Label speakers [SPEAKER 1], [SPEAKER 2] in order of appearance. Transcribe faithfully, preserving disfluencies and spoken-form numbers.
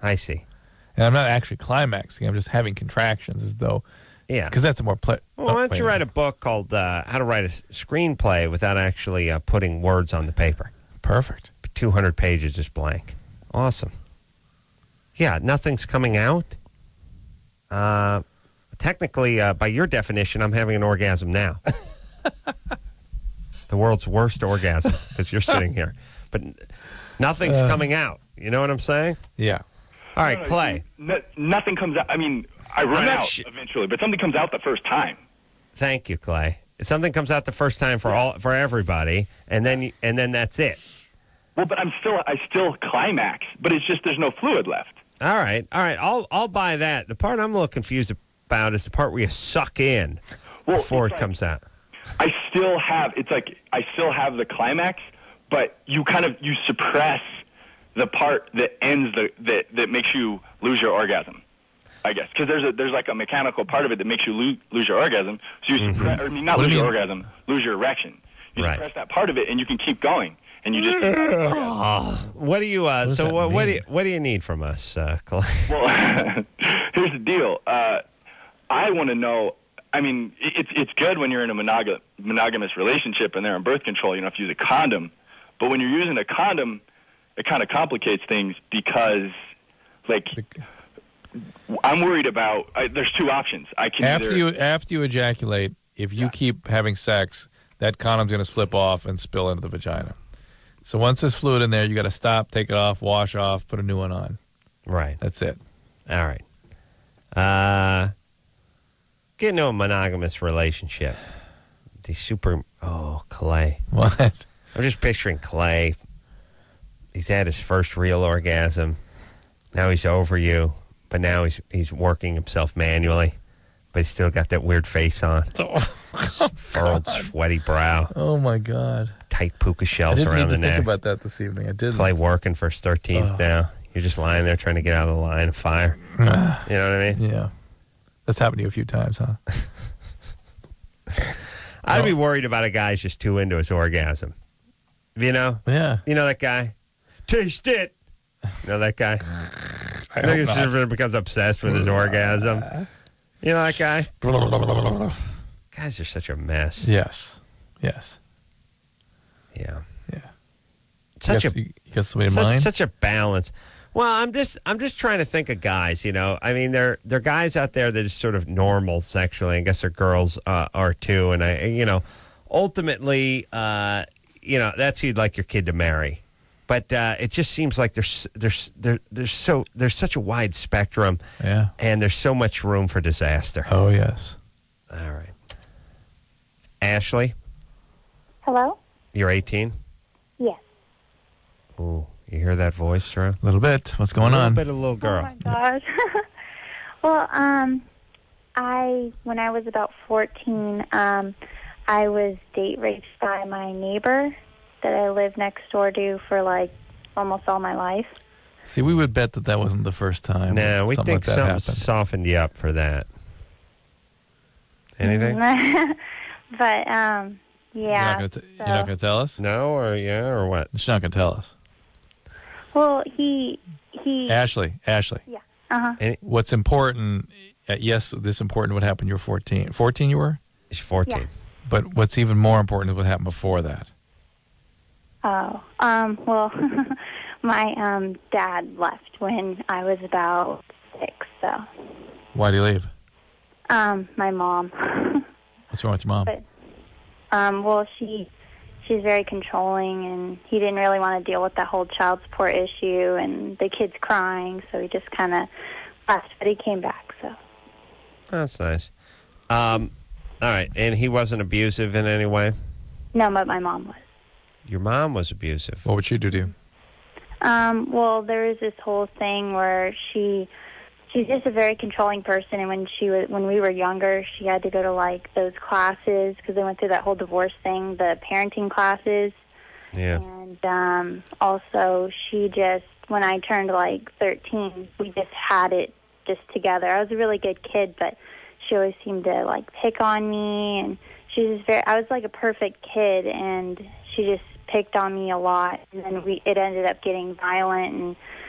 [SPEAKER 1] I see.
[SPEAKER 2] And I'm not actually climaxing. I'm just having contractions as though,
[SPEAKER 1] Yeah.
[SPEAKER 2] because that's a more play.
[SPEAKER 1] Well, why don't you write a book called uh, How to Write a Screenplay Without Actually uh, Putting Words on the Paper?
[SPEAKER 2] Perfect.
[SPEAKER 1] two hundred pages just blank. Awesome. Yeah, nothing's coming out. Uh, technically, uh, by your definition, I'm having an orgasm now. The world's worst orgasm, because you're sitting here. But nothing's uh, coming out. You know what I'm saying?
[SPEAKER 2] Yeah.
[SPEAKER 1] All right,
[SPEAKER 3] no, no,
[SPEAKER 1] Clay.
[SPEAKER 3] No, nothing comes out. I mean, I run out sh- eventually, but something comes out the first time.
[SPEAKER 1] Thank you, Clay. Something comes out the first time for all for everybody, and then and then that's it.
[SPEAKER 3] Well, but I'm still I still climax, but it's just there's no fluid left.
[SPEAKER 1] All right, all right. I'll I'll buy that. The part I'm a little confused about is the part where you suck in
[SPEAKER 3] well,
[SPEAKER 1] before it
[SPEAKER 3] like,
[SPEAKER 1] comes out.
[SPEAKER 3] I still have. It's like I still have the climax, but you kind of you suppress the part that ends the that, that makes you lose your orgasm, I guess, because there's a there's like a mechanical part of it that makes you lose, lose your orgasm. So you mm-hmm. suppress, or I mean, not
[SPEAKER 2] what
[SPEAKER 3] lose
[SPEAKER 2] you
[SPEAKER 3] your
[SPEAKER 2] mean?
[SPEAKER 3] orgasm, lose your erection. You
[SPEAKER 1] right.
[SPEAKER 3] suppress that part of it, and you can keep going, and you just.
[SPEAKER 1] oh, what do you? Uh,
[SPEAKER 2] what
[SPEAKER 1] so what?
[SPEAKER 2] Mean?
[SPEAKER 1] What do you? What do you need from us, uh, Clay?
[SPEAKER 3] Well, here's the deal. Uh, I want to know. I mean, it's it's good when you're in a monog- monogamous relationship and they're on birth control. You don't have to use a condom, but when you're using a condom, it kind of complicates things because, like, I'm worried about. I, there's two options. I can
[SPEAKER 2] after
[SPEAKER 3] either,
[SPEAKER 2] you after you ejaculate, if you
[SPEAKER 3] yeah.
[SPEAKER 2] keep having sex, that condom's going to slip off and spill into the vagina. So once there's fluid in there, you got to stop, take it off, wash off, put a new one on.
[SPEAKER 1] Right.
[SPEAKER 2] That's it.
[SPEAKER 1] All right. Uh, get into a monogamous relationship. The super. Oh, Clay.
[SPEAKER 2] What?
[SPEAKER 1] I'm just picturing Clay. He's had his first real orgasm. Now he's over you, but now he's he's working himself manually, but he's still got that weird face on.
[SPEAKER 2] Oh,
[SPEAKER 1] furrowed,
[SPEAKER 2] God.
[SPEAKER 1] sweaty brow.
[SPEAKER 2] Oh my God!
[SPEAKER 1] Tight puka
[SPEAKER 2] I
[SPEAKER 1] shells
[SPEAKER 2] didn't
[SPEAKER 1] around
[SPEAKER 2] need
[SPEAKER 1] the
[SPEAKER 2] to
[SPEAKER 1] neck.
[SPEAKER 2] think about that this evening. I didn't.
[SPEAKER 1] Clay working for his thirteenth
[SPEAKER 2] Oh.
[SPEAKER 1] now. You're just lying there trying to get out of the line of fire. You know what I mean?
[SPEAKER 2] Yeah, that's happened to you a few times, huh?
[SPEAKER 1] I'd
[SPEAKER 2] Oh.
[SPEAKER 1] be worried about a guy who's just too into his orgasm. You know?
[SPEAKER 2] Yeah.
[SPEAKER 1] You know that guy? Taste it. You know that guy?
[SPEAKER 2] I
[SPEAKER 1] I know he
[SPEAKER 2] hope not.
[SPEAKER 1] sort of becomes obsessed with his orgasm. You know that guy? Guys are such a mess.
[SPEAKER 2] Yes. Yes.
[SPEAKER 1] Yeah.
[SPEAKER 2] Yeah.
[SPEAKER 1] Such
[SPEAKER 2] you
[SPEAKER 1] a
[SPEAKER 2] got, you got somebody in
[SPEAKER 1] such,
[SPEAKER 2] mind?
[SPEAKER 1] such a balance. Well, I'm just I'm just trying to think of guys. You know, I mean, there there are guys out there that are sort of normal sexually. I guess there are girls uh, are too. And I, you know, ultimately, uh, you know, that's who you'd like your kid to marry. But uh, it just seems like there's there's there, there's so there's such a wide spectrum.
[SPEAKER 2] Yeah.
[SPEAKER 1] And there's so much room for disaster.
[SPEAKER 2] Oh yes.
[SPEAKER 1] All right. Ashley,
[SPEAKER 4] Hello?
[SPEAKER 1] you're eighteen.
[SPEAKER 4] Yes.
[SPEAKER 1] Ooh, you hear that voice, Drew?
[SPEAKER 2] A little bit. What's going
[SPEAKER 1] a little
[SPEAKER 2] on?
[SPEAKER 1] bit of a little girl.
[SPEAKER 4] Oh my gosh. Well, um, I when I was about fourteen, um, I was date raped by my neighbor that I lived next door to for like almost all my life.
[SPEAKER 2] See, we would bet that that wasn't the first time.
[SPEAKER 1] No, we
[SPEAKER 2] something
[SPEAKER 1] think
[SPEAKER 2] like that
[SPEAKER 1] something
[SPEAKER 2] happened.
[SPEAKER 1] softened you up for that. Anything?
[SPEAKER 4] But um,
[SPEAKER 2] You're
[SPEAKER 4] yeah.
[SPEAKER 2] not gonna t-
[SPEAKER 4] so-
[SPEAKER 2] you're not going to tell us?
[SPEAKER 1] No, or yeah, or what?
[SPEAKER 2] She's not going to tell us.
[SPEAKER 4] Well, he he.
[SPEAKER 2] Ashley, Ashley,
[SPEAKER 4] Yeah. Uh huh.
[SPEAKER 1] Any,
[SPEAKER 2] what's important, uh, yes, this important what happened you were fourteen. fourteen you were?
[SPEAKER 1] she's fourteen.
[SPEAKER 4] Yeah.
[SPEAKER 2] But what's even more important is what happened before that.
[SPEAKER 4] Oh. Um. Well, my um dad left when I was about six. So.
[SPEAKER 2] Why did he leave?
[SPEAKER 4] Um. My mom.
[SPEAKER 2] What's wrong with your mom?
[SPEAKER 4] But, um, well, she she's very controlling, and he didn't really want to deal with that whole child support issue and the kids crying, so he just kind of left. But he came back, so.
[SPEAKER 1] That's nice. Um, all right, and he wasn't abusive in any way?
[SPEAKER 4] No, but my mom was.
[SPEAKER 1] Your mom was abusive.
[SPEAKER 2] What would she do to you?
[SPEAKER 4] Um, well, there was this whole thing where she she's just a very controlling person, and when she was when we were younger, she had to go to like those classes because they went through that whole divorce thing, the parenting classes.
[SPEAKER 1] Yeah.
[SPEAKER 4] And um, also, she just when I turned like thirteen, we just had it just together. I was a really good kid, but she always seemed to like pick on me, and she was very. I was like a perfect kid, and she just picked on me a lot, and then we it ended up getting violent, and